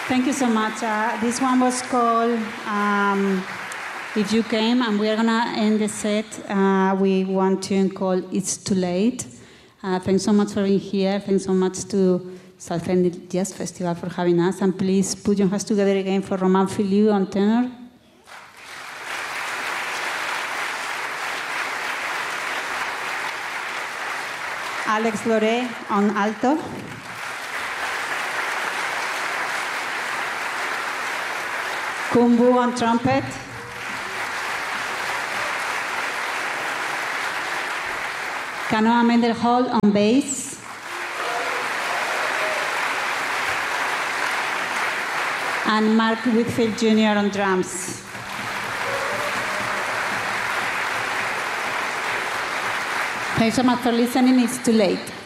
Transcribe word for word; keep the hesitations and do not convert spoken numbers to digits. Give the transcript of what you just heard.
Thank you so much. Uh, this one was called um, If You Came, and we are going to end the set uh, with one tune called It's Too Late. Uh, thanks so much for being here. Thanks so much to Southend Jazz Festival for having us. And please put your hands together again for Romain Filiu on tenor. Alex Loré on alto. Kumbu on trumpet. Kanoa Mendelhall on bass. And Mark Whitfield Junior on drums. Thanks so much for listening. It's too late.